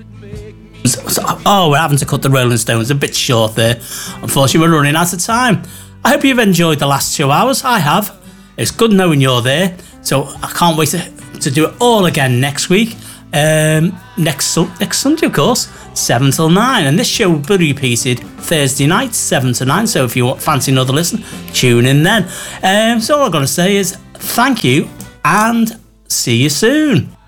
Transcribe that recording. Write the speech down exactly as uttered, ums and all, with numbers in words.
So, oh, we're having to cut the Rolling Stones a bit short there. Unfortunately, we're running out of time. I hope you've enjoyed the last two hours. I have. It's good knowing you're there. So I can't wait to, to do it all again next week. Um, next next Sunday, of course, seven till nine. And this show will be repeated Thursday night, seven to nine. So if you want, fancy another listen, tune in then. Um, so all I've got to say is thank you and see you soon.